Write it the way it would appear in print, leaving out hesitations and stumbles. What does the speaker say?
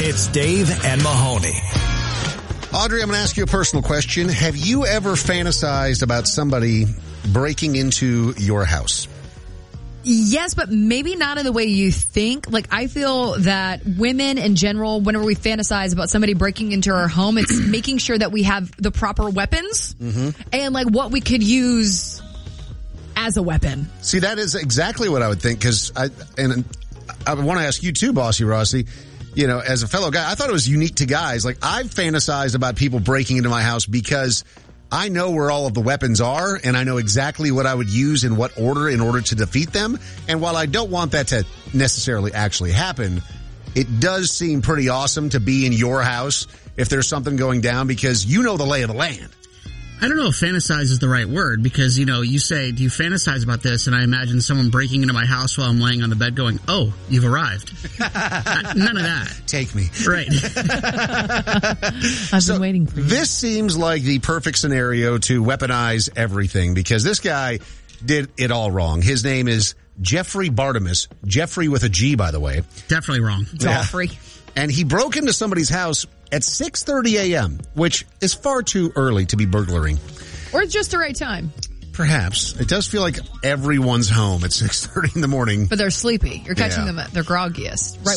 It's Dave and Mahoney. Audrey, I'm going to ask you a personal question. Have you ever fantasized about somebody breaking into your house? Yes, but maybe not in the way you think. Like, I feel that women in general, whenever we fantasize about somebody breaking into our home, it's making sure that we have the proper weapons and like what we could use as a weapon. See, that is exactly what I would think, because I want to ask you too, Bossy Rossi. You know, as a fellow guy, I thought it was unique to guys. Like, I've fantasized about people breaking into my house because I know where all of the weapons are, and I know exactly what I would use in what order in order to defeat them. And while I don't want that to necessarily actually happen, it does seem pretty awesome to be in your house if there's something going down, because you know the lay of the land. I don't know if fantasize is the right word, because, you know, you say, do you fantasize about this? And I imagine someone breaking into my house while I'm laying on the bed going, oh, you've arrived. None of that. Take me. Right. I've been waiting for you. This seems like the perfect scenario to weaponize everything, because this guy did it all wrong. His name is Jeffrey Bartimus. Jeffrey with a G, by the way. Definitely wrong. Joffrey. And he broke into somebody's house at 6:30 a.m., which is far too early to be burglaring. Or just the right time. Perhaps. It does feel like everyone's home at 6:30 in the morning. But they're sleepy. You're catching Yeah. them at their groggiest. Right